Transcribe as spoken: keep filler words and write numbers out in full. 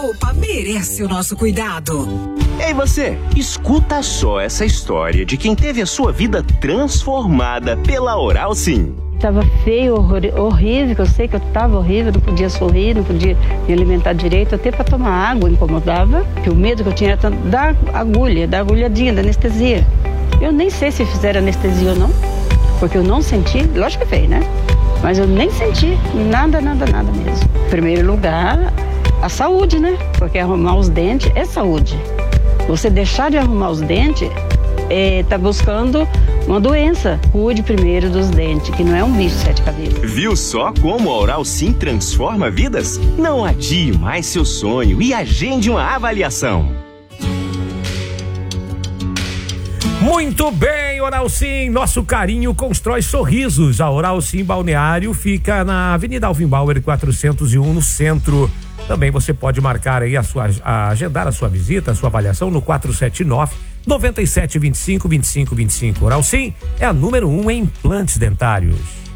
roupa merece o nosso cuidado. Ei você, escuta só essa história de quem teve a sua vida transformada pela Oral Sim. Tava feio, horror, horrível, eu sei que eu tava horrível, não podia sorrir, não podia me alimentar direito, até para tomar água incomodava, que o medo que eu tinha era da agulha, da agulhadinha, da anestesia. Eu nem sei se fizeram anestesia ou não, porque eu não senti, lógico que fez, né? Mas eu nem senti nada, nada, nada mesmo. Em primeiro lugar, a saúde, né? Porque arrumar os dentes é saúde. Você deixar de arrumar os dentes é, tá buscando uma doença. Cuide primeiro dos dentes, que não é um bicho de sete cabeças. Viu só como a Oral Sim transforma vidas? Não adie mais seu sonho e agende uma avaliação. Muito bem, Oral Sim, nosso carinho constrói sorrisos. A Oral Sim Balneário fica na Avenida Alvin Bauer quatrocentos e um, no centro. Também você pode marcar aí a sua, a, agendar a sua visita, a sua avaliação no quatro sete nove, nove sete dois cinco, dois cinco dois cinco. Oral Sim é a número um em implantes dentários.